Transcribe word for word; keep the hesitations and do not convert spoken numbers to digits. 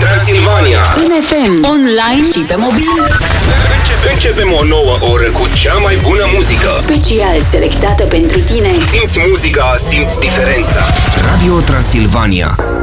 Transilvania. În F M, online și pe mobil. Începe, începem o nouă oră cu cea mai bună muzică. Special selectată pentru tine. Simți muzica, simți diferența. Radio Transilvania.